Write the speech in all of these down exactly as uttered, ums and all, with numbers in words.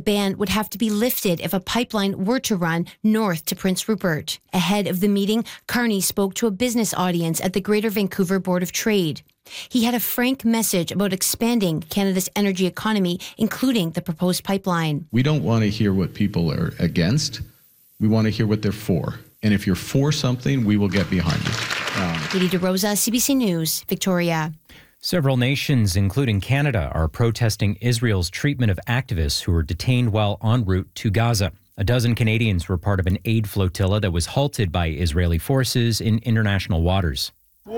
ban would have to be lifted if a pipeline were to run north to Prince Rupert. Ahead of the meeting, Carney spoke to a business audience at the Greater Vancouver Board of Trade. He had a frank message about expanding Canada's energy economy, including the proposed pipeline. We don't want to hear what people are against. We want to hear what they're for. And if you're for something, we will get behind it. Um, Katie DeRosa, C B C News, Victoria. Several nations, including Canada, are protesting Israel's treatment of activists who were detained while en route to Gaza. A dozen Canadians were part of an aid flotilla that was halted by Israeli forces in international waters.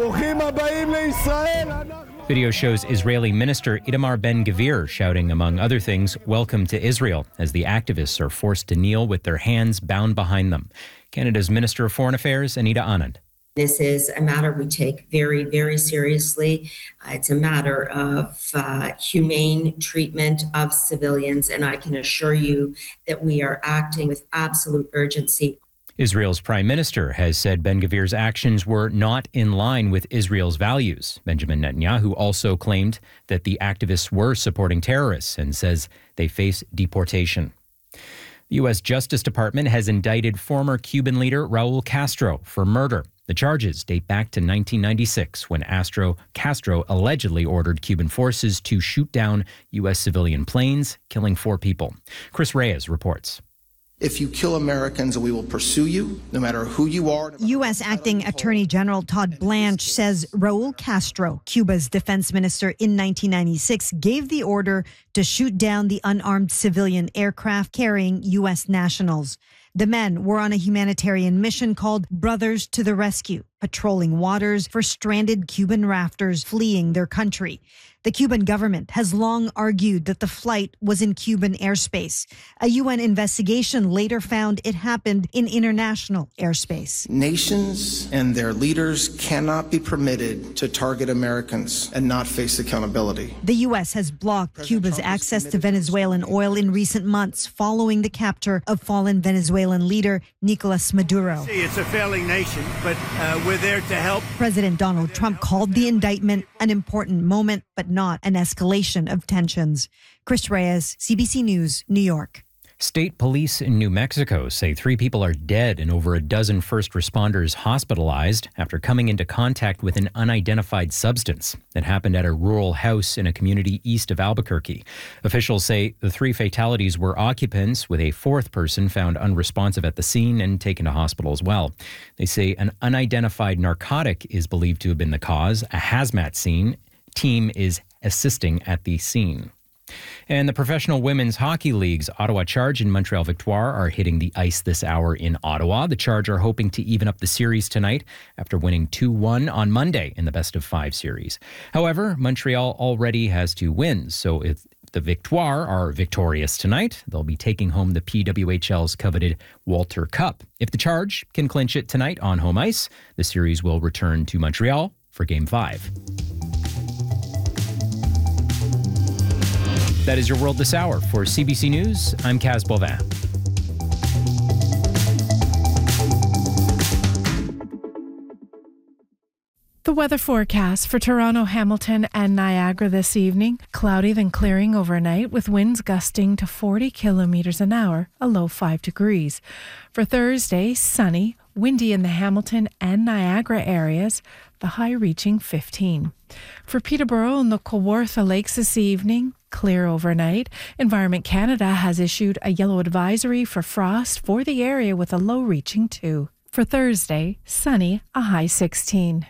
Video shows Israeli Minister Itamar Ben-Gvir shouting, among other things, "Welcome to Israel," as the activists are forced to kneel with their hands bound behind them. Canada's Minister of Foreign Affairs, Anita Anand. This is a matter we take very, very seriously. Uh, it's a matter of uh, humane treatment of civilians, and I can assure you that we are acting with absolute urgency. Israel's prime minister has said Ben-Gvir's actions were not in line with Israel's values. Benjamin Netanyahu also claimed that the activists were supporting terrorists and says they face deportation. The U S Justice Department has indicted former Cuban leader Raul Castro for murder. The charges date back to nineteen ninety-six, when Astro Castro allegedly ordered Cuban forces to shoot down U S civilian planes, killing four people. Chris Reyes reports. If you kill Americans, we will pursue you, no matter who you are. U S Acting Attorney General Todd Blanche says Raul Castro, Cuba's defense minister in nineteen ninety-six, gave the order to shoot down the unarmed civilian aircraft carrying U S nationals. The men were on a humanitarian mission called Brothers to the Rescue, patrolling waters for stranded Cuban rafters fleeing their country. The Cuban government has long argued that the flight was in Cuban airspace. A U N investigation later found it happened in international airspace. Nations and their leaders cannot be permitted to target Americans and not face accountability. The U S has blocked President Cuba's Trump access to Venezuelan oil in recent months following the capture of fallen Venezuelan leader Nicolas Maduro. It's a failing nation, but uh, we're there to help. President Donald Trump called the indictment an important moment, but not an escalation of tensions. Chris Reyes, C B C News, New York. State police in New Mexico say three people are dead and over a dozen first responders hospitalized after coming into contact with an unidentified substance. It happened at a rural house in a community east of Albuquerque. Officials say the three fatalities were occupants, with a fourth person found unresponsive at the scene and taken to hospital as well. They say an unidentified narcotic is believed to have been the cause. A hazmat scene team is assisting at the scene. And the Professional Women's Hockey League's Ottawa Charge and Montreal Victoire are hitting the ice this hour in Ottawa. The Charge are hoping to even up the series tonight after winning two one on Monday in the best-of-five series. However, Montreal already has two wins, so if the Victoire are victorious tonight, they'll be taking home the P W H L's coveted Walter Cup. If the Charge can clinch it tonight on home ice, the series will return to Montreal for Game five. That is your World This Hour. For C B C News, I'm Kaz Bovin. The weather forecast for Toronto, Hamilton, and Niagara this evening. Cloudy, then clearing overnight with winds gusting to forty kilometers an hour, a low five degrees. For Thursday, sunny, windy in the Hamilton and Niagara areas, the high reaching fifteen. For Peterborough and the Kawartha Lakes this evening, clear overnight. Environment Canada has issued a yellow advisory for frost for the area with a low reaching two. For Thursday, sunny, a high sixteen.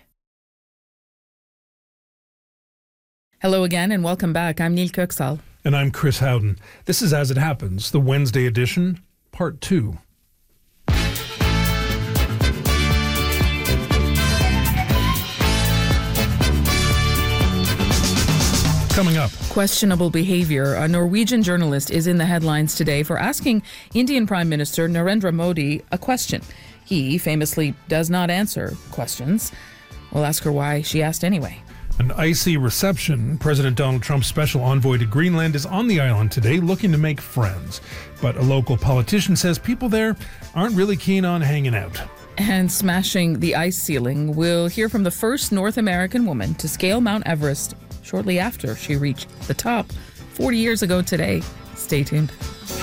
Hello again and welcome back. I'm Neil Kirksall. And I'm Chris Howden. This is As It Happens, the Wednesday edition, part two. Coming up. Questionable behavior. A Norwegian journalist is in the headlines today for asking Indian Prime Minister Narendra Modi a question. He famously does not answer questions. We'll ask her why she asked anyway. An icy reception. President Donald Trump's special envoy to Greenland is on the island today looking to make friends. But a local politician says people there aren't really keen on hanging out. And smashing the ice ceiling, we'll hear from the first North American woman to scale Mount Everest shortly after she reached the top forty years ago today. Stay tuned.